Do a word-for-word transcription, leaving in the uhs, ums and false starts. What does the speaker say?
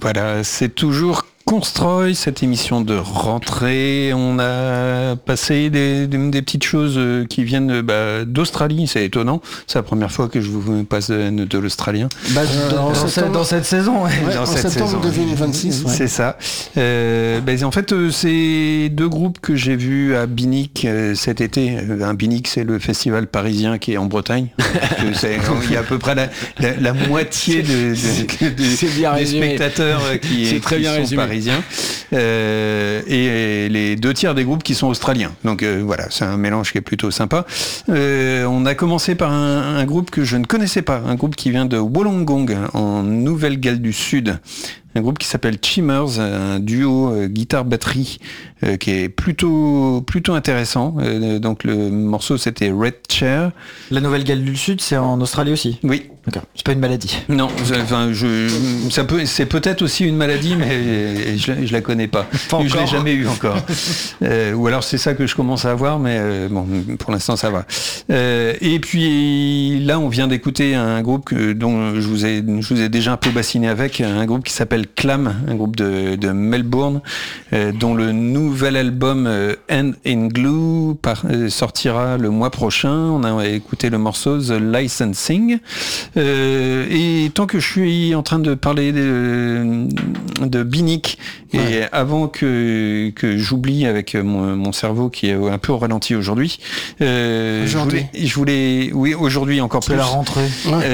Voilà, c'est toujours Constroy, cette émission de rentrée. On a passé des, des, des petites choses qui viennent bah, d'Australie, c'est étonnant. C'est la première fois que je vous passe de, de l'australien. Bah, euh, dans, dans, cette, dans cette saison, ouais. Ouais, dans en cette septembre saison, deux mille vingt-six. Ouais. C'est ça. Euh, bah, en fait, c'est deux groupes que j'ai vus à Binic euh, cet été. Un Binic, c'est le festival parisien qui est en Bretagne. c'est, il y a à peu près la, la, la moitié de, de, de, de, bien des spectateurs qui, c'est très qui bien sont résumé. parisiens. Euh, et les deux tiers des groupes qui sont australiens. Donc euh, voilà, c'est un mélange qui est plutôt sympa. Euh, on a commencé par un, un groupe que je ne connaissais pas, un groupe qui vient de Wollongong, en Nouvelle-Galles du Sud. Un groupe qui s'appelle Chimmers, un duo euh, guitare-batterie euh, qui est plutôt plutôt intéressant. Euh, donc le morceau c'était Red Chair. La Nouvelle-Galles du Sud, c'est en Australie aussi. Oui. D'accord. C'est pas une maladie. Non, enfin, je, ça peut, c'est peut-être aussi une maladie, mais je, je la connais pas. pas je l'ai jamais eu encore. Euh, ou alors c'est ça que je commence à avoir, mais euh, bon, pour l'instant ça va. Euh, et puis là, on vient d'écouter un groupe que, dont je vous ai, je vous ai déjà un peu bassiné avec, un groupe qui s'appelle Clam, un groupe de, de Melbourne, euh, dont le nouvel album euh, End in Glue par, euh, sortira le mois prochain. On a écouté le morceau The Licensing. Euh, et tant que je suis en train de parler de, de Binic, et ouais. avant que, que j'oublie avec mon, mon cerveau qui est un peu au ralenti aujourd'hui, euh, je voulais, je voulais, oui, aujourd'hui encore c'est plus. la rentrée. Ouais.